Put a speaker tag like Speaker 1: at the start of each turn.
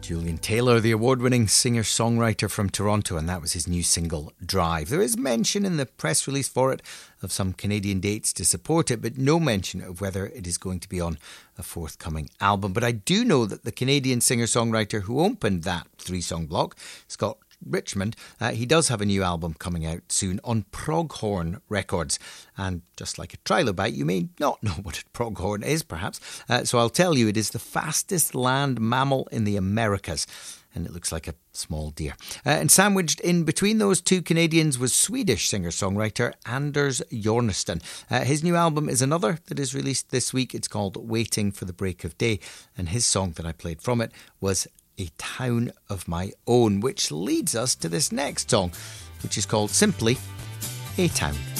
Speaker 1: Julian Taylor, the award-winning singer-songwriter from Toronto, and that was his new single, Drive. There is mention in the press release for it of some Canadian dates to support it, but no mention of whether it is going to be on a forthcoming album. But I do know that the Canadian singer-songwriter who opened that three-song block, Scott Richmond, he does have a new album coming out soon on Pronghorn Records. And just like a trilobite, you may not know what a pronghorn is, perhaps. So I'll tell you, it is the fastest land mammal in the Americas. And it looks like a small deer. And sandwiched in between those two Canadians was Swedish singer-songwriter Anders Jornesson. His new album is another that is released this week. It's called Waiting for the Break of Day. And his song that I played from it was A Town of My Own, which leads us to this next song, which is called simply A Town